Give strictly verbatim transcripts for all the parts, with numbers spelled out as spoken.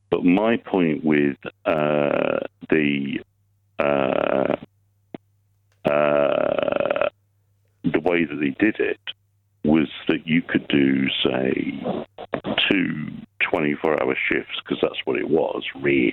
but my point with uh, the uh, uh, the way that he did it was that you could do, say, two twenty-four hour shifts, because that's what it was, really.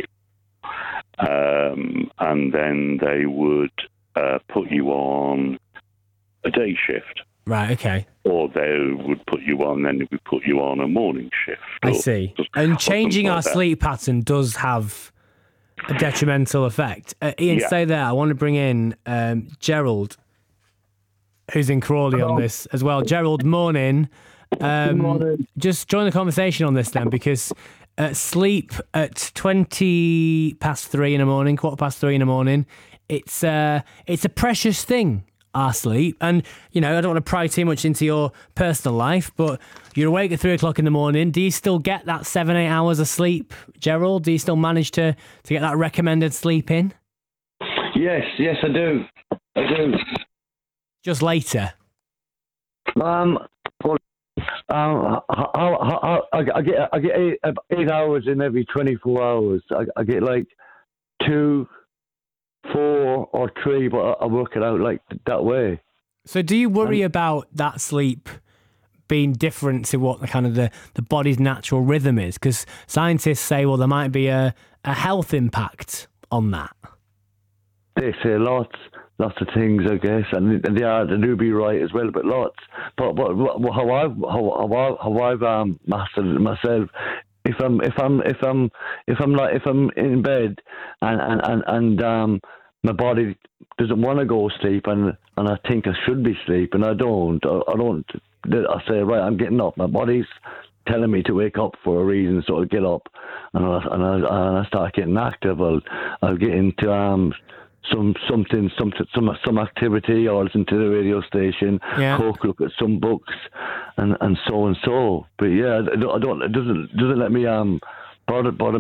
Um, and then they would uh, put you on a day shift. Right, okay. Or they would put you on, then they would put you on a morning shift. I or, see. or And changing our like sleep pattern does have a detrimental effect. Uh, Ian, yeah. stay there. I want to bring in um, Gerald, who's in Crawley Hello. on this as well. Gerald, morning. Um, morning. Just join the conversation on this then, because uh, sleep at twenty past three in the morning, quarter past three in the morning, it's, uh, it's a precious thing, our sleep. And, you know, I don't want to pry too much into your personal life, but you're awake at three o'clock in the morning. Do you still get that seven, eight hours of sleep, Gerald? Do you still manage to, to get that recommended sleep in? Yes, yes, I do. I do. Just later? Um, well, um, I, I, I, I get I get eight, eight hours in every twenty-four hours. I, I get like two, four, or three, but I, I work it out like that way. So, do you worry um, about that sleep being different to what the kind of the, the body's natural rhythm is? Because scientists say, well, there might be a, a health impact on that. They say lots. Lots of things, I guess, and they are they do be right as well, but lots. But but how I've how how, how I've um, mastered it myself. If I'm if I'm if I'm if I'm like if I'm in bed and and and, and um, my body doesn't want to go sleep, and, and I think I should be sleeping, I don't. I, I don't. I say, right, I'm getting up. My body's telling me to wake up for a reason, so I get up and I and I, and I start getting active. I'll I'll get into um. Some something, some some some activity, or listen to the radio station, yeah. Cook, look at some books, and, and so and so. But yeah, I don't. It doesn't doesn't let me um bother bother